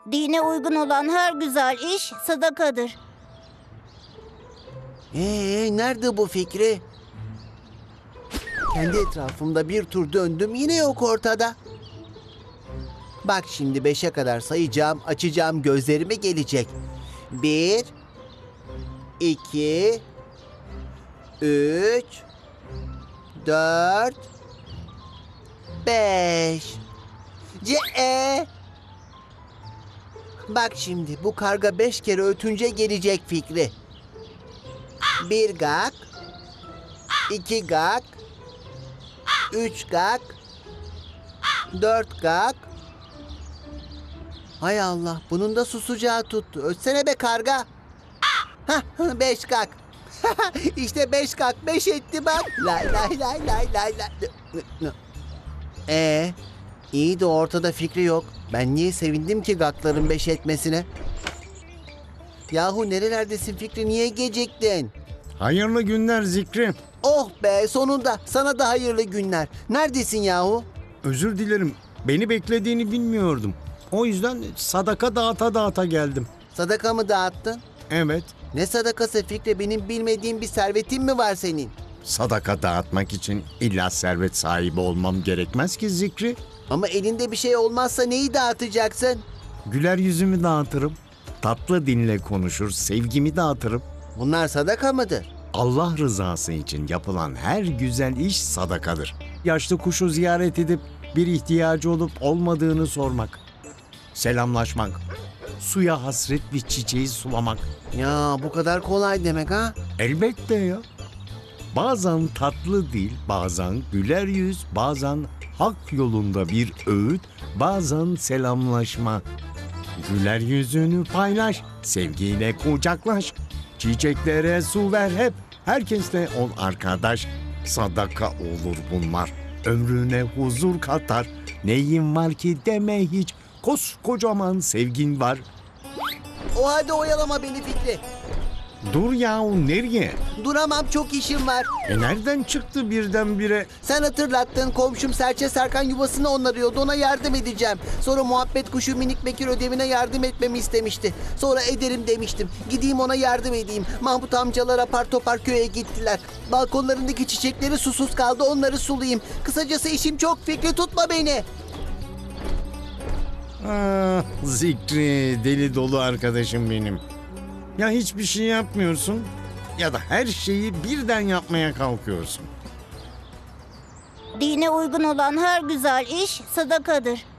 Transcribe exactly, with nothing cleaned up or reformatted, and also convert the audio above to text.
Dine uygun olan her güzel iş sadakadır. Ee, nerede bu Fikri? Kendi etrafımda bir tur döndüm, yine yok ortada. Bak şimdi beşe kadar sayacağım, açacağım gözlerime gelecek. Bir, iki, üç, dört, beş. Ce e. Bak şimdi bu karga beş kere ötünce gelecek Fikri. Bir gak, iki gak, üç gak, dört gak. Hay Allah, bunun da susacağı tuttu. Ötsene be karga. Hah, beş gak. İşte beş gak, beş etti bak. Lay lay lay lay lay lay. Ee, iyi de ortada Fikri yok. Ben niye sevindim ki gakların beş etmesine? Yahu nerelerdesin Fikri, niye geciktin? Hayırlı günler Zikri. Oh be, sonunda sana da hayırlı günler. Neredesin yahu? Özür dilerim. Beni beklediğini bilmiyordum. O yüzden sadaka dağıta dağıta geldim. Sadaka mı dağıttın? Evet, Ne sadakası Fikri, benim bilmediğim bir servetin mi var senin? sadaka dağıtmak için illa servet sahibi olmam gerekmez ki Zikri. Ama elinde bir şey olmazsa neyi dağıtacaksın? Güler yüzümü dağıtırım. Tatlı dinle konuşur, sevgimi dağıtırım. Bunlar sadaka mıdır? Allah rızası için yapılan her güzel iş sadakadır. Yaşlı kuşu ziyaret edip bir ihtiyacı olup olmadığını sormak. Selamlaşmak. Suya hasret bir çiçeği sulamak. Ya bu kadar kolay demek ha? Elbette ya. Bazen tatlı dil, bazen güler yüz, bazen hak yolunda bir öğüt, bazen selamlaşma. Güler yüzünü paylaş, sevgiyle kucaklaş. Çiçeklere su ver hep, herkesle ol arkadaş. Sadaka olur bunlar, ömrüne huzur katar. Neyin var ki deme hiç, koskocaman sevgin var. O halde oyalama beni Fikri. Dur yahu, nereye? Duramam, çok işim var. E nereden çıktı birdenbire? Sen hatırlattın, komşum Serçe Serkan yuvasını onarıyordu, ona yardım edeceğim. Sonra muhabbet kuşu Minik Bekir ödevine yardım etmemi istemişti. Sonra ederim demiştim. Gideyim ona yardım edeyim. Mahmut amcalar apar topar köye gittiler. Balkonlarındaki çiçekleri susuz kaldı, onları sulayayım. Kısacası işim çok Fikri, tutma beni. Ah Zikri, deli dolu arkadaşım benim. Ya hiçbir şey yapmıyorsun ya da her şeyi birden yapmaya kalkıyorsun. Dine uygun olan her güzel iş sadakadır.